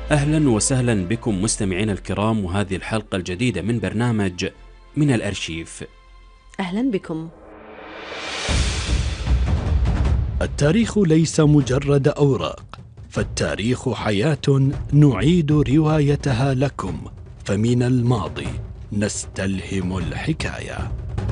أهلا وسهلا بكم مستمعينا الكرام، وهذه الحلقة الجديدة من برنامج من الأرشيف. أهلا بكم. التاريخ ليس مجرد أوراق، فالتاريخ حياة نعيد روايتها لكم، فمن الماضي نستلهم الحكاية.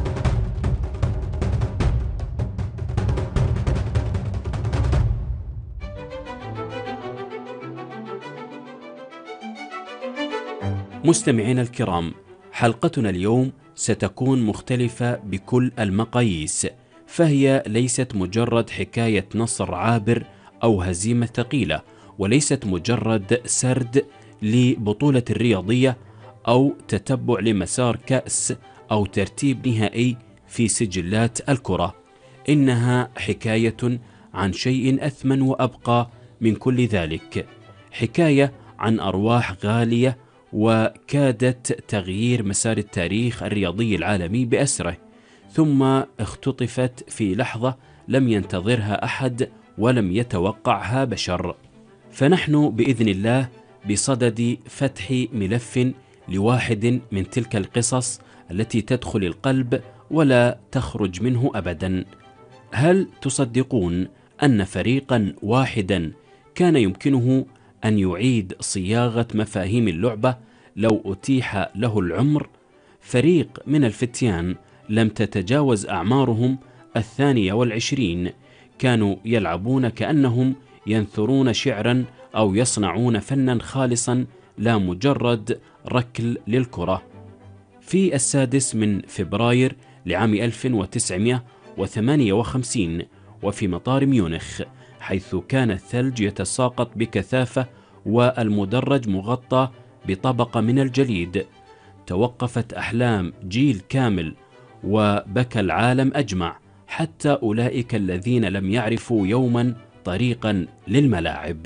مستمعينا الكرام، حلقتنا اليوم ستكون مختلفة بكل المقاييس، فهي ليست مجرد حكاية نصر عابر أو هزيمة ثقيلة، وليست مجرد سرد لبطولة الرياضية أو تتبع لمسار كأس أو ترتيب نهائي في سجلات الكرة. إنها حكاية عن شيء أثمن وأبقى من كل ذلك، حكاية عن أرواح غالية وكادت تغيير مسار التاريخ الرياضي العالمي بأسره، ثم اختطفت في لحظة لم ينتظرها أحد ولم يتوقعها بشر. فنحن بإذن الله بصدد فتح ملف لواحد من تلك القصص التي تدخل القلب ولا تخرج منه أبدا. هل تصدقون أن فريقا واحدا كان يمكنه أن يعيد صياغة مفاهيم اللعبة لو أتيح له العمر؟ فريق من الفتيان لم تتجاوز أعمارهم 22، كانوا يلعبون كأنهم ينثرون شعرا أو يصنعون فنا خالصا، لا مجرد ركل للكرة. في 6 من فبراير لعام 1958 وفي مطار ميونخ، حيث كان الثلج يتساقط بكثافة والمدرج مغطى بطبقة من الجليد، توقفت أحلام جيل كامل وبكى العالم أجمع، حتى أولئك الذين لم يعرفوا يوما طريقا للملاعب.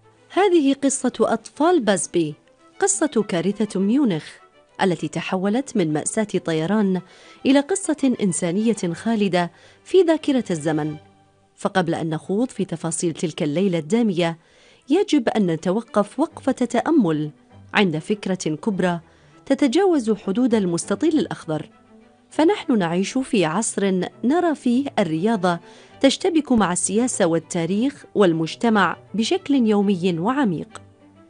هذه قصة أطفال بازبي، قصة كارثة ميونخ التي تحولت من مأساة طيران إلى قصة إنسانية خالدة في ذاكرة الزمن. فقبل أن نخوض في تفاصيل تلك الليلة الدامية، يجب أن نتوقف وقفة تأمل عند فكرة كبرى تتجاوز حدود المستطيل الأخضر. فنحن نعيش في عصر نرى فيه الرياضة تشتبك مع السياسة والتاريخ والمجتمع بشكل يومي وعميق.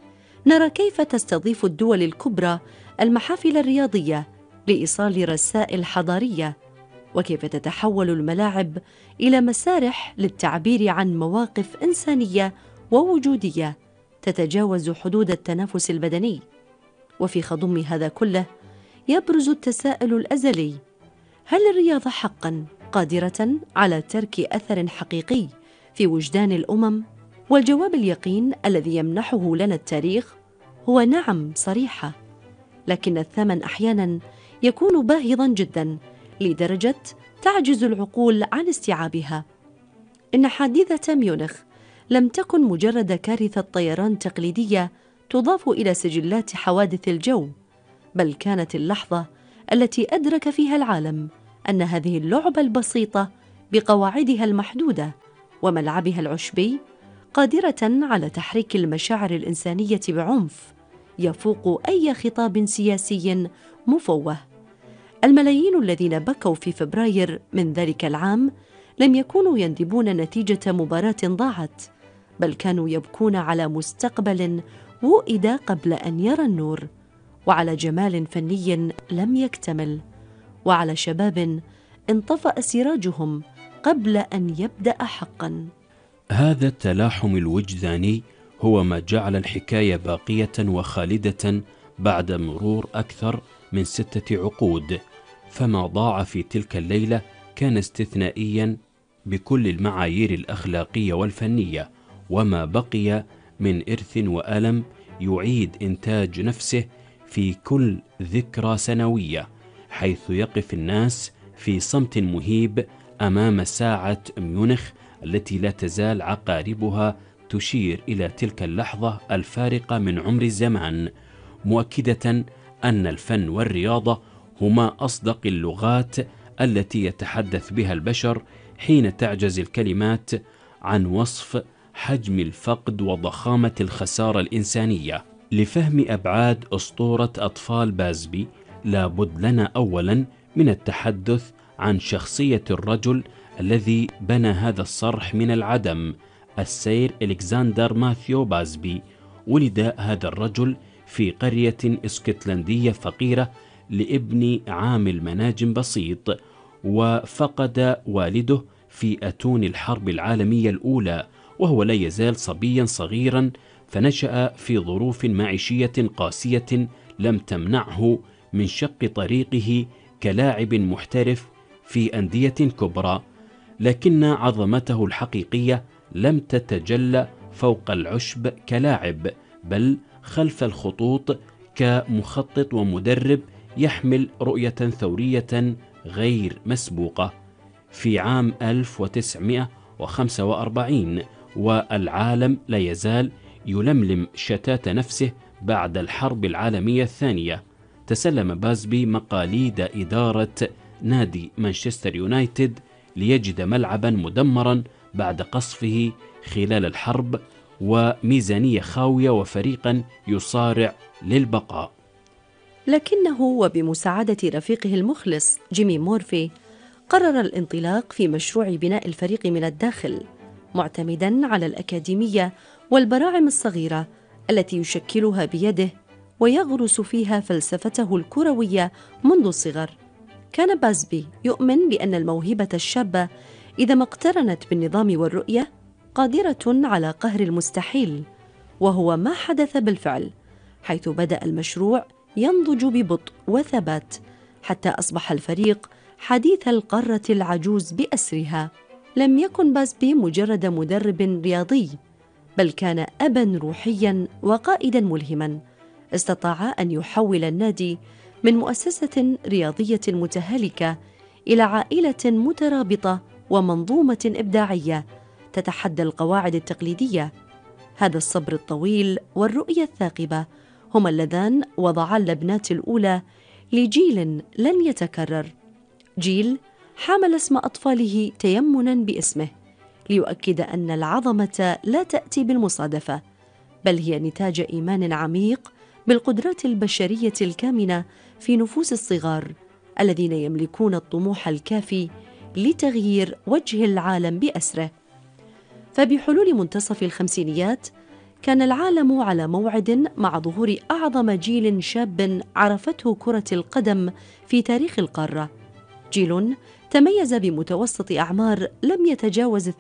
نرى كيف تستضيف الدول الكبرى المحافل الرياضية لإيصال رسائل حضارية، وكيف تتحول الملاعب إلى مسارح للتعبير عن مواقف إنسانية ووجودية تتجاوز حدود التنافس البدني. وفي خضم هذا كله يبرز التساؤل الأزلي: هل الرياضة حقاً قادرة على ترك أثر حقيقي في وجدان الأمم؟ والجواب اليقين الذي يمنحه لنا التاريخ هو نعم صريحة، لكن الثمن أحياناً يكون باهظاً جداً لدرجة تعجز العقول عن استيعابها. إن حادثة ميونخ لم تكن مجرد كارثة طيران تقليدية تضاف إلى سجلات حوادث الجو، بل كانت اللحظة التي أدرك فيها العالم أن هذه اللعبة البسيطة بقواعدها المحدودة وملعبها العشبي قادرة على تحريك المشاعر الإنسانية بعنف يفوق أي خطاب سياسي مفوه. الملايين الذين بكوا في فبراير من ذلك العام لم يكونوا يندبون نتيجة مباراة ضاعت، بل كانوا يبكون على مستقبل وئد قبل أن يرى النور، وعلى جمال فني لم يكتمل، وعلى شباب انطفأ سراجهم قبل أن يبدأ حقا. هذا التلاحم الوجداني هو ما جعل الحكاية باقية وخالدة بعد مرور أكثر من 6 عقود. فما ضاع في تلك الليلة كان استثنائيا بكل المعايير الأخلاقية والفنية، وما بقي من إرث وألم يعيد إنتاج نفسه في كل ذكرى سنوية، حيث يقف الناس في صمت مهيب أمام ساعة ميونخ التي لا تزال عقاربها تشير إلى تلك اللحظة الفارقة من عمر الزمان، مؤكدة أن الفن والرياضة هما أصدق اللغات التي يتحدث بها البشر حين تعجز الكلمات عن وصف حجم الفقد وضخامة الخسارة الإنسانية. لفهم أبعاد أسطورة أطفال بازبي لابد لنا أولا من التحدث عن شخصية الرجل الذي بنى هذا الصرح من العدم، السير إلكسندر ماثيو بازبي. ولد هذا الرجل في قرية اسكتلندية فقيرة لابن عامل مناجم بسيط، وفقد والده في أتون الحرب العالمية الأولى وهو لا يزال صبيا صغيرا، فنشأ في ظروف معيشية قاسية لم تمنعه من شق طريقه كلاعب محترف في أندية كبرى، لكن عظمته الحقيقية لم تتجلى فوق العشب كلاعب، بل خلف الخطوط كمخطط ومدرب يحمل رؤية ثورية غير مسبوقة. في عام 1945 والعالم لا يزال يلملم شتات نفسه بعد الحرب العالمية الثانية، تسلم بازبي مقاليد إدارة نادي مانشستر يونايتد ليجد ملعبا مدمرا بعد قصفه خلال الحرب، وميزانية خاوية، وفريقا يصارع للبقاء. لكنه وبمساعدة رفيقه المخلص جيمي مورفي قرر الانطلاق في مشروع بناء الفريق من الداخل، معتمدا على الأكاديمية والبراعم الصغيرة التي يشكلها بيده ويغرس فيها فلسفته الكروية منذ الصغر. كان بازبي يؤمن بأن الموهبة الشابة إذا ما اقترنت بالنظام والرؤية قادرة على قهر المستحيل، وهو ما حدث بالفعل، حيث بدأ المشروع ينضج ببطء وثبات حتى أصبح الفريق حديث القارة العجوز بأسرها. لم يكن بازبي مجرد مدرب رياضي، بل كان أباً روحياً وقائداً ملهماً استطاع أن يحول النادي من مؤسسة رياضية متهالكة إلى عائلة مترابطة ومنظومة إبداعية تتحدى القواعد التقليدية. هذا الصبر الطويل والرؤية الثاقبة هما اللذان وضعا اللبنات الأولى لجيل لن يتكرر، جيل حامل اسم أطفاله تيمناً باسمه، ليؤكد أن العظمة لا تأتي بالمصادفة، بل هي نتاج إيمان عميق بالقدرات البشرية الكامنة في نفوس الصغار الذين يملكون الطموح الكافي لتغيير وجه العالم بأسره. فبحلول منتصف الخمسينيات كان العالم على موعد مع ظهور أعظم جيل شاب عرفته كرة القدم في تاريخ القارة، جيل تميز بمتوسط أعمار لم يتجاوز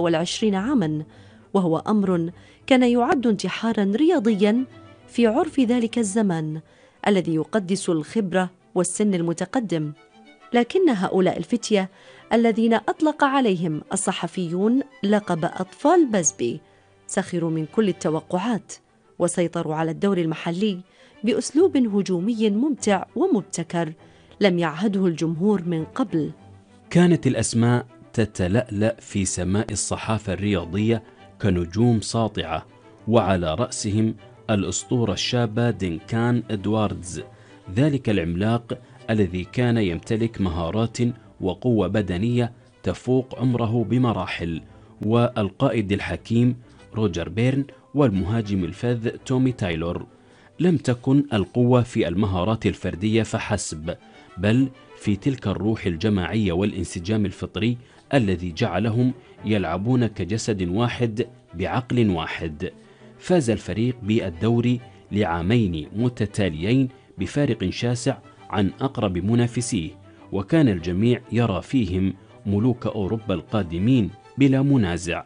22 عاماً، وهو أمر كان يعد انتحاراً رياضياً في عرف ذلك الزمان الذي يقدس الخبرة والسن المتقدم. لكن هؤلاء الفتية الذين أطلق عليهم الصحفيون لقب أطفال بازبي سخروا من كل التوقعات، وسيطروا على الدور المحلي بأسلوب هجومي ممتع ومبتكر لم يعهده الجمهور من قبل. كانت الأسماء تتلألأ في سماء الصحافة الرياضية كنجوم ساطعة، وعلى رأسهم الأسطورة الشابة دينكان إدواردز، ذلك العملاق الذي كان يمتلك مهارات وقوة بدنية تفوق عمره بمراحل، والقائد الحكيم روجر بيرن، والمهاجم الفذ تومي تايلور. لم تكن القوة في المهارات الفردية فحسب، بل في تلك الروح الجماعية والانسجام الفطري الذي جعلهم يلعبون كجسد واحد بعقل واحد. فاز الفريق بالدوري لعامين متتاليين بفارق شاسع عن أقرب منافسيه، وكان الجميع يرى فيهم ملوك أوروبا القادمين بلا منازع.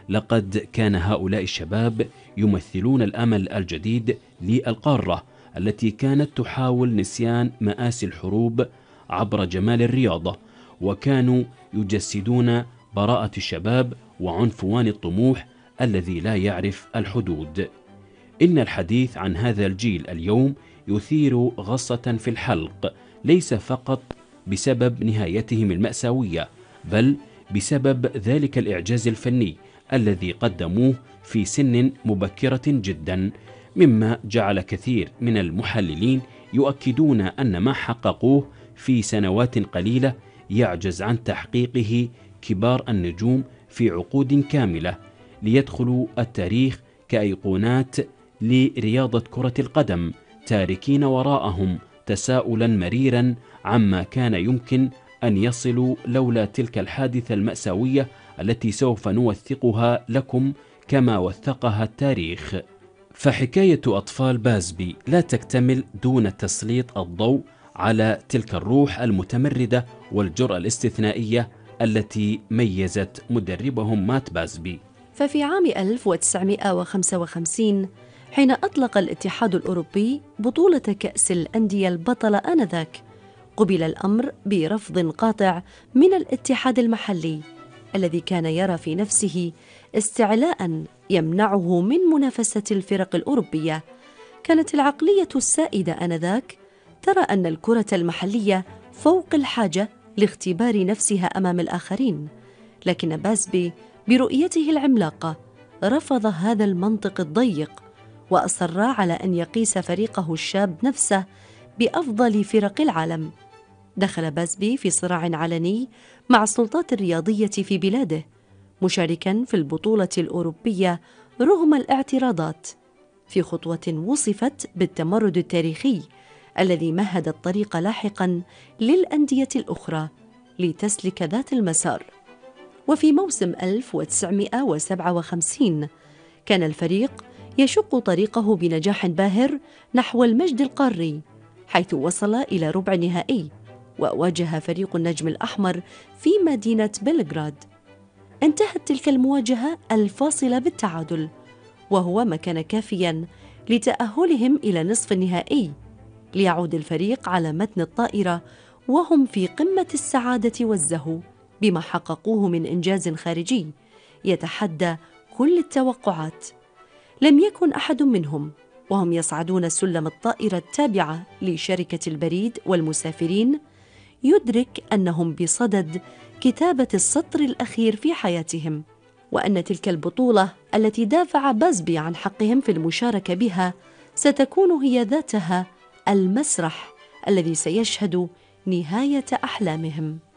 لقد كان هؤلاء الشباب يمثلون الأمل الجديد للقارة التي كانت تحاول نسيان مآسي الحروب عبر جمال الرياضة، وكانوا يجسدون براءة الشباب وعنفوان الطموح الذي لا يعرف الحدود. إن الحديث عن هذا الجيل اليوم يثير غصة في الحلق، ليس فقط بسبب نهايتهم المأساوية، بل بسبب ذلك الإعجاز الفني الذي قدموه في سن مبكرة جدا، مما جعل كثير من المحللين يؤكدون أن ما حققوه في سنوات قليلة يعجز عن تحقيقه كبار النجوم في عقود كاملة، ليدخلوا التاريخ كأيقونات لرياضة كرة القدم، تاركين وراءهم تساؤلا مريرا عما كان يمكن أن يصلوا لولا تلك الحادثة المأساوية التي سوف نوثقها لكم كما وثقها التاريخ. فحكاية أطفال بازبي لا تكتمل دون تسليط الضوء على تلك الروح المتمردة والجرأة الاستثنائية التي ميزت مدربهم مات بازبي. ففي عام 1955 حين أطلق الاتحاد الأوروبي بطولة كأس الأندية البطلة آنذاك، قبل الأمر برفض قاطع من الاتحاد المحلي الذي كان يرى في نفسه استعلاء يمنعه من منافسة الفرق الأوروبية. كانت العقلية السائدة آنذاك ترى أن الكرة المحلية فوق الحاجة لاختبار نفسها أمام الآخرين، لكن بازبي برؤيته العملاقة رفض هذا المنطق الضيق وأصر على أن يقيس فريقه الشاب نفسه بأفضل فرق العالم. دخل بازبي في صراع علني مع السلطات الرياضية في بلاده، مشاركا في البطولة الأوروبية رغم الاعتراضات، في خطوة وصفت بالتمرد التاريخي الذي مهد الطريق لاحقا للأندية الأخرى لتسلك ذات المسار. وفي موسم 1957 كان الفريق يشق طريقه بنجاح باهر نحو المجد القاري، حيث وصل إلى ربع نهائي وواجه فريق النجم الأحمر في مدينة بلغراد. انتهت تلك المواجهة الفاصلة بالتعادل، وهو ما كان كافياً لتأهلهم إلى نصف النهائي، ليعود الفريق على متن الطائرة وهم في قمة السعادة والزهو بما حققوه من إنجاز خارجي يتحدى كل التوقعات. لم يكن أحد منهم وهم يصعدون سلم الطائرة التابعة لشركة البريد والمسافرين يدرك أنهم بصدد كتابة السطر الأخير في حياتهم، وأن تلك البطولة التي دافع بازبي عن حقهم في المشاركة بها ستكون هي ذاتها المسرح الذي سيشهد نهاية أحلامهم.